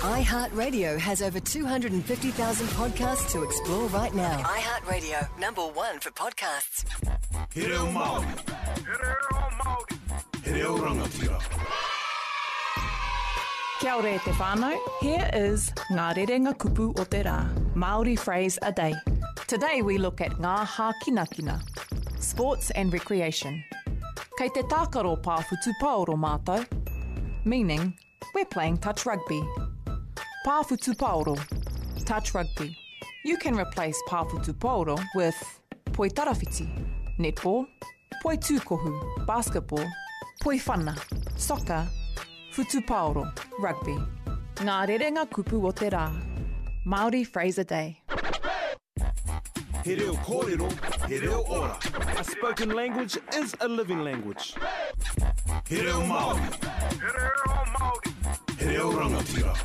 iHeartRadio has over 250,000 podcasts to explore right now. iHeartRadio, #1 for podcasts. He reo Māori. He reo rangatira. Kia ora te whānau. Here is Ngā Rerenga Kupu o te Rā, Māori phrase a day. Today we look at ngā hākinakina, sports and recreation. Kei te tākaro pāwhutu paoro mātou, meaning we're playing touch rugby. Pāwhutu paoro, touch rugby. You can replace pāwhutu paoro with poi tarawhiti, netball, poi tūkohu, basketball, poi whana, soccer, Futu paoro, rugby. Ngā rerenga kupu o te rā. Māori phrase a day. He reo kōrero, he reo ora. A spoken language is a living language. He reo Māori. He reo rangatira.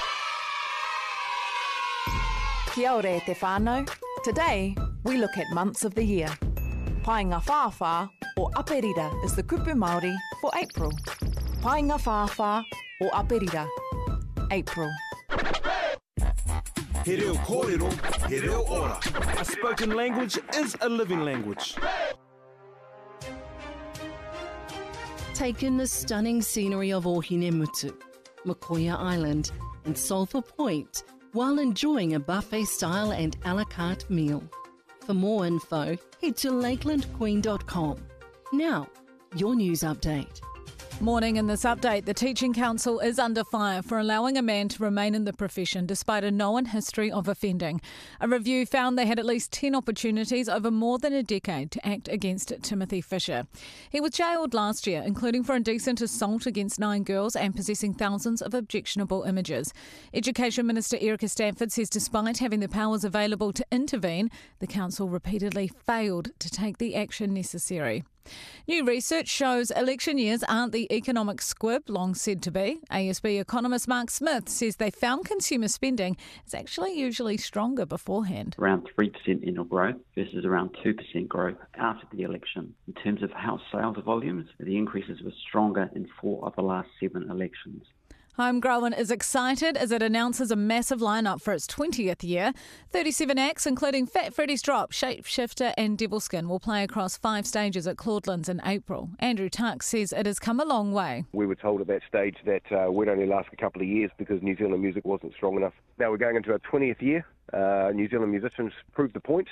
Kia ora te whānau. Today, we look at months of the year. Painga whāwhā or aperira is the kupu Māori for April. Painga whāwhā or aperira, April. He reo kōrero, he reo ora. A spoken language is a living language. Take in the stunning scenery of Ohinemutu, Mokoia Island and Sulphur Point while enjoying a buffet-style and a la carte meal. For more info, head to lakelandqueen.com. Now, your news update. Morning. In this update, the Teaching Council is under fire for allowing a man to remain in the profession despite a known history of offending. A review found they had at least 10 opportunities over more than a decade to act against Timothy Fisher. He was jailed last year, including for indecent assault against 9 girls and possessing thousands of objectionable images. Education Minister Erica Stanford says despite having the powers available to intervene, the council repeatedly failed to take the action necessary. New research shows election years aren't the economic squib long said to be. ASB economist Mark Smith says they found consumer spending is actually usually stronger beforehand. Around 3% annual growth versus around 2% growth after the election. In terms of house sales volumes, the increases were stronger in 4 of the last 7 elections. Homegrown is excited as it announces a massive lineup for its 20th year. 37 acts, including Fat Freddy's Drop, Shapeshifter and Devilskin, will play across 5 stages at Claudelands in April. Andrew Tuck says it has come a long way. We were told at that stage that we'd only last a couple of years because New Zealand music wasn't strong enough. Now we're going into our 20th year. New Zealand musicians proved the point.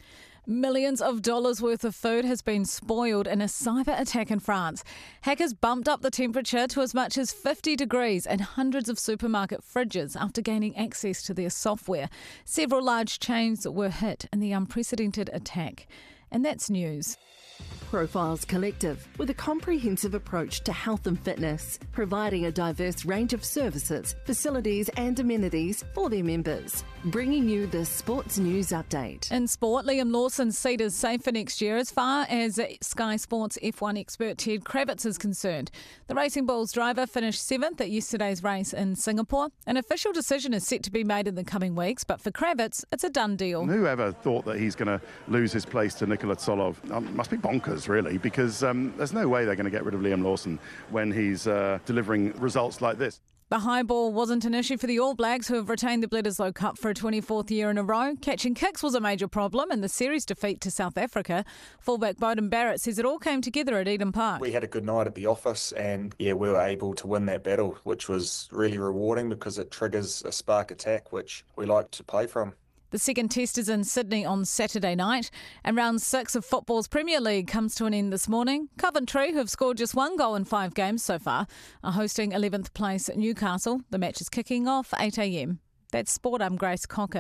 Millions of dollars worth of food has been spoiled in a cyber attack in France. Hackers bumped up the temperature to as much as 50 degrees in hundreds of supermarket fridges after gaining access to their software. Several large chains were hit in the unprecedented attack. And that's news. Profiles Collective, with a comprehensive approach to health and fitness, providing a diverse range of services, facilities and amenities for their members. Bringing you the Sports News Update. In sport, Liam Lawson's seat is safe for next year as far as Sky Sports F1 expert Ted Kravitz is concerned. The Racing Bulls driver finished 7th at yesterday's race in Singapore. An official decision is set to be made in the coming weeks, but for Kravitz, it's a done deal. Whoever thought that he's going to lose his place to Nikola Tsolov must be bonkers, really, because there's no way they're going to get rid of Liam Lawson when he's delivering results like this. The high ball wasn't an issue for the All Blacks, who have retained the Bledisloe Cup for a 24th year in a row. Catching kicks was a major problem in the series defeat to South Africa. Fullback Beauden Barrett says it all came together at Eden Park. We had a good night at the office and we were able to win that battle, which was really rewarding because it triggers a spark attack, which we like to play from. The second test is in Sydney on Saturday night, and round 6 of football's Premier League comes to an end this morning. Coventry, who have scored just 1 goal in 5 games so far, are hosting 11th place Newcastle. The match is kicking off 8 a.m. That's Sport. I'm Grace Cocker.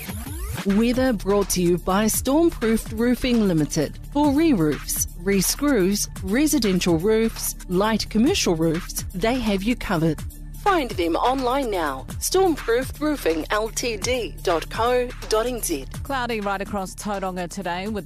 Weather brought to you by Stormproofed Roofing Limited. For re-roofs, re-screws, residential roofs, light commercial roofs, they have you covered. Find them online now. Stormproofedroofingltd.co.nz. Cloudy right across Tauranga today with